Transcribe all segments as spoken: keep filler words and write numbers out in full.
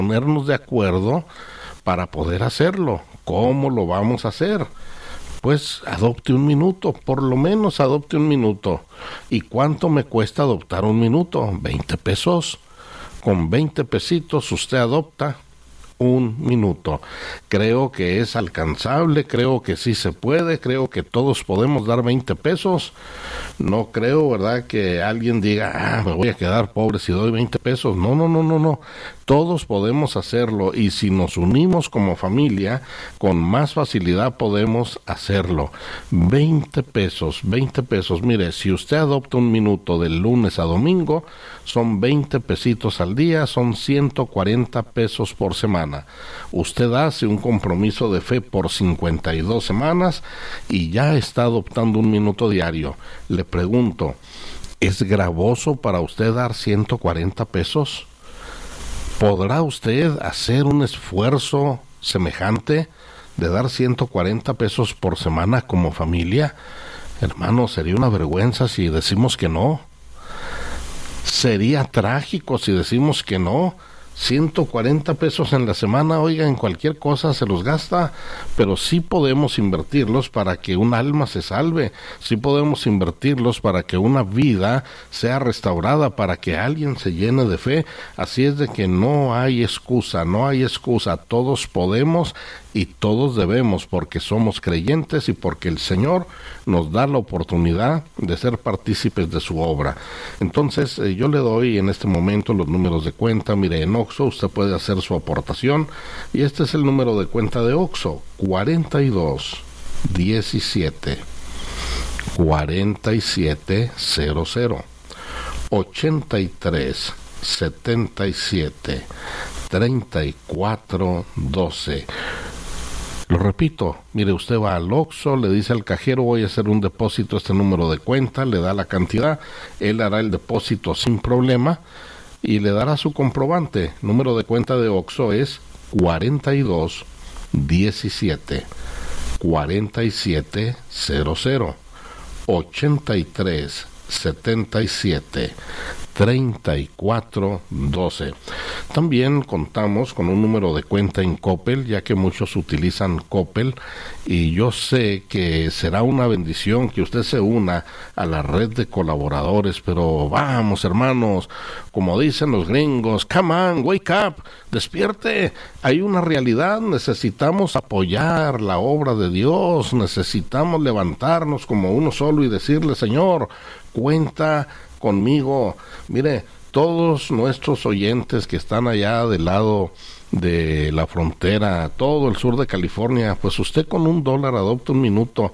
ponernos de acuerdo para poder hacerlo. ¿Cómo lo vamos a hacer? Pues adopte un minuto, por lo menos adopte un minuto. ¿Y cuánto me cuesta adoptar un minuto? veinte pesos. Con veinte pesitos usted adopta un minuto. Creo que es alcanzable, creo que sí se puede, creo que todos podemos dar veinte pesos. No creo, ¿verdad?, que alguien diga, ah, me voy a quedar pobre si doy veinte pesos. No, no, no, no, no. Todos podemos hacerlo, y si nos unimos como familia, con más facilidad podemos hacerlo. veinte pesos, veinte pesos. Mire, si usted adopta un minuto del lunes a domingo, son veinte pesitos al día, son ciento cuarenta pesos por semana. Usted hace un compromiso de fe por cincuenta y dos semanas y ya está adoptando un minuto diario. Le pregunto, ¿es gravoso para usted dar ciento cuarenta pesos? ¿Podrá usted hacer un esfuerzo semejante de dar ciento cuarenta pesos por semana como familia? Hermano, sería una vergüenza si decimos que no. Sería trágico si decimos que no. ciento cuarenta pesos en la semana, oiga, en cualquier cosa se los gasta, pero sí podemos invertirlos para que un alma se salve, sí podemos invertirlos para que una vida sea restaurada, para que alguien se llene de fe. Así es de que no hay excusa, no hay excusa, todos podemos y todos debemos, porque somos creyentes y porque el Señor nos da la oportunidad de ser partícipes de su obra. Entonces, eh, yo le doy en este momento los números de cuenta. Mire, en Oxxo usted puede hacer su aportación, y este es el número de cuenta de Oxxo: cuarenta y dos, diecisiete, cuarenta y siete cero cero, ochenta y tres, setenta y siete, treinta y cuatro, doce. Lo repito, mire, usted va al Oxxo, le dice al cajero, voy a hacer un depósito a este número de cuenta, le da la cantidad, él hará el depósito sin problema y le dará su comprobante. Número de cuenta de Oxxo es cuarenta y dos, diecisiete, cuarenta y siete cero cero, ochenta y tres, setenta y siete, treinta y cuatro, doce. También contamos con un número de cuenta en Coppel, ya que muchos utilizan Coppel, y yo sé que será una bendición que usted se una a la red de colaboradores, pero vamos, hermanos, como dicen los gringos, come on, wake up, despierte, hay una realidad, necesitamos apoyar la obra de Dios, necesitamos levantarnos como uno solo y decirle, Señor, cuenta conmigo. Mire, todos nuestros oyentes que están allá del lado de la frontera, todo el sur de California, pues usted con un dólar adopta un minuto,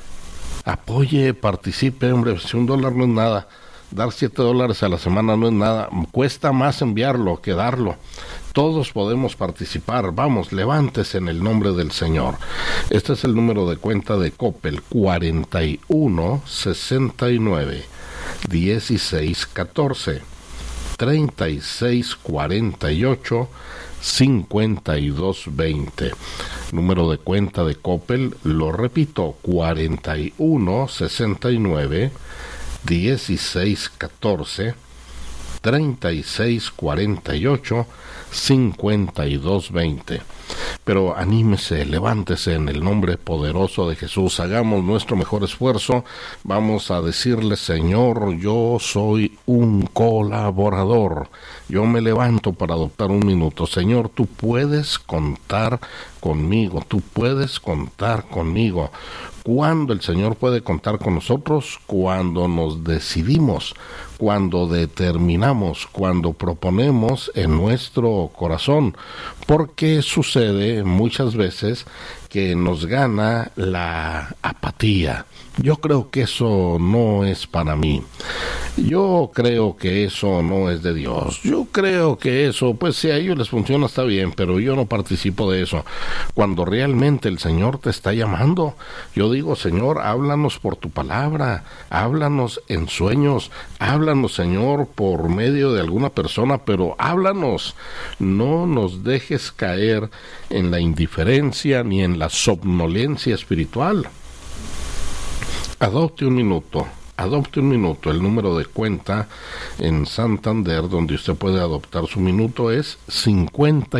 apoye, participe, hombre, si un dólar no es nada, dar siete dólares a la semana no es nada, cuesta más enviarlo que darlo. Todos podemos participar, vamos, levántese en el nombre del Señor. Este es el número de cuenta de Coppel: cuarenta y uno, sesenta y nueve, dieciséis, catorce, treinta y seis, cuarenta y ocho, cincuenta y dos, veinte. Número de cuenta de Coppel, lo repito, cuarenta y uno, sesenta y nueve, dieciséis, catorce, treinta y seis, cuarenta y ocho, cincuenta y dos, veinte. Pero anímese, levántese en el nombre poderoso de Jesús, hagamos nuestro mejor esfuerzo, vamos a decirle, Señor, yo soy un colaborador, yo me levanto para adoptar un minuto, Señor, tú puedes contar conmigo, tú puedes contar conmigo. ¿Cuándo el Señor puede contar con nosotros? Cuando nos decidimos, cuando determinamos, cuando proponemos en nuestro corazón, porque sucede muchas veces que nos gana la apatía. Yo creo que eso no es para mí. Yo creo que eso no es de Dios. Yo creo que eso, pues si a ellos les funciona está bien, pero yo no participo de eso. Cuando realmente el Señor te está llamando, yo digo, Señor, háblanos por tu palabra, háblanos en sueños, háblanos, Señor, por medio de alguna persona, pero háblanos. No nos dejes caer en la indiferencia ni en la somnolencia espiritual. Adopte un minuto, adopte un minuto. El número de cuenta en Santander donde usted puede adoptar su minuto es cincuenta